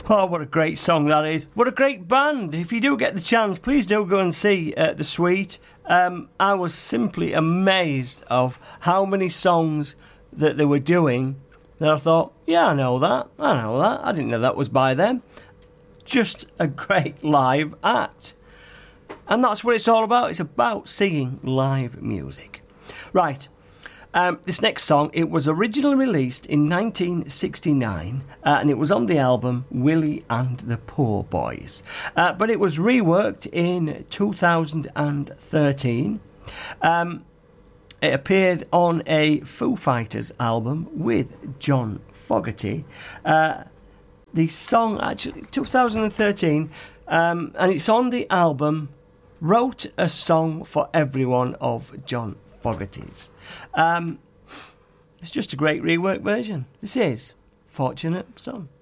Oh, what a great song that is. What a great band. If you do get the chance, please do go and see The Sweet. I was simply amazed of how many songs that they were doing that I thought, yeah, I know that. I didn't know that was by them. Just a great live act. And that's what it's all about. It's about singing live music. Right. This next song, it was originally released in 1969 and it was on the album Willie and the Poor Boys. But it was reworked in 2013. It appeared on a Foo Fighters album with John Fogerty. The song, actually, 2013, and it's on the album Wrote a Song for Everyone of John Fogerty's. It's just a great rework version. This is Fortunate Son.